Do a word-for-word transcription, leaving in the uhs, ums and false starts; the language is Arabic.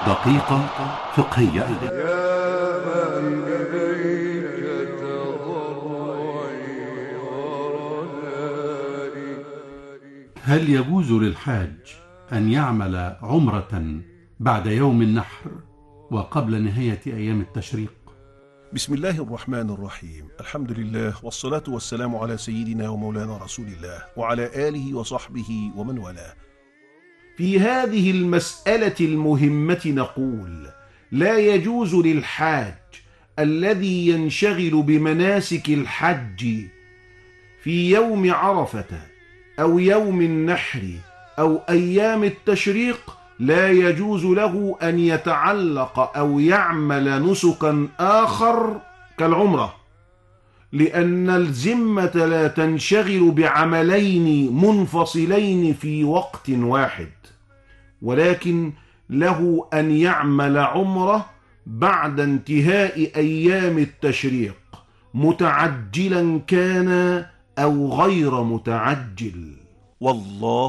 دقيقة فقهية. يا من إليك تضرعي ورجائي. هل يجوز للحاج أن يعمل عمرة بعد يوم النحر وقبل نهاية أيام التشريق؟ بسم الله الرحمن الرحيم. الحمد لله والصلاة والسلام على سيدنا ومولانا رسول الله وعلى آله وصحبه ومن والاه. في هذه المسألة المهمة نقول: لا يجوز للحاج الذي ينشغل بمناسك الحج في يوم عرفة أو يوم النحر أو أيام التشريق، لا يجوز له أن يتعلق أو يعمل نسكا آخر كالعمرة، لأن الذمة لا تنشغل بعملين منفصلين في وقت واحد، ولكن له أن يعمل عمرة بعد انتهاء أيام التشريق، متعجلا كان أو غير متعجل. والله